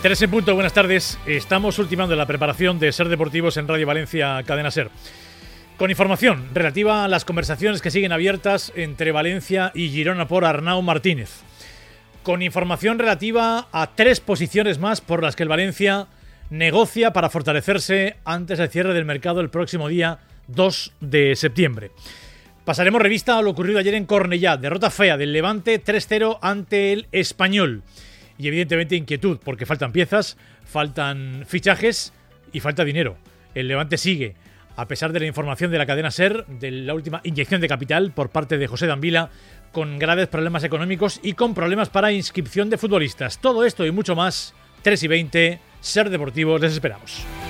3 en punto, buenas tardes. Estamos ultimando la preparación de Ser Deportivos en Radio Valencia, Cadena Ser. Con información relativa a las conversaciones que siguen abiertas entre Valencia y Girona por Arnau Martínez. Con información relativa a 3 posiciones más por las que el Valencia negocia para fortalecerse antes del cierre del mercado el próximo día 2 de septiembre. Pasaremos revista a lo ocurrido ayer en Cornellá. Derrota fea del Levante 3-0 ante el Español. Y evidentemente inquietud, porque faltan piezas, faltan fichajes y falta dinero. El Levante sigue, a pesar de la información de la cadena SER, de la última inyección de capital por parte de José Danvila, con graves problemas económicos y con problemas para inscripción de futbolistas. Todo esto y mucho más, 3:20, Ser Deportivos, les esperamos.